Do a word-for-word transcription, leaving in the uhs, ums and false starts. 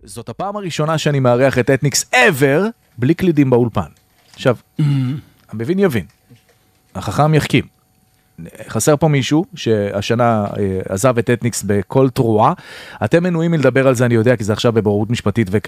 זאת הפעם הראשונה שאני מארח את אתניקס ever, בלי קלידים באולפן. עכשיו, המבין יבין, החכם יחכים. חסר פה מישהו שהשנה עזב את אתניקס בכל תרועה. אתם מנויים מלדבר על זה, אני יודע, כי זה עכשיו בבוררות משפטית